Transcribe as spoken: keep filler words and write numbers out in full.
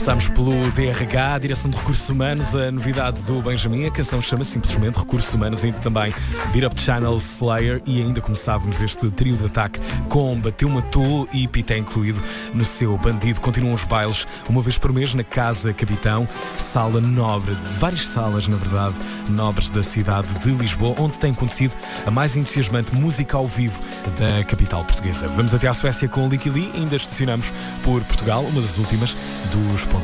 Começámos pelo D R H, Direção de Recursos Humanos, a novidade do Benjamin. A canção chama-se simplesmente Recursos Humanos, e também Beat Up Channel, Slayer, e ainda começávamos este trio de ataque com Bateu-me a Tu e Pité incluído no seu Bandido. Continuam os bailes uma vez por mês na Casa Capitão, sala nobre, de várias salas, na verdade, nobres da cidade de Lisboa, onde tem acontecido a mais entusiasmante música ao vivo da capital portuguesa. Vamos até à Suécia com o Licky Lee, ainda estacionamos por Portugal, uma das últimas dos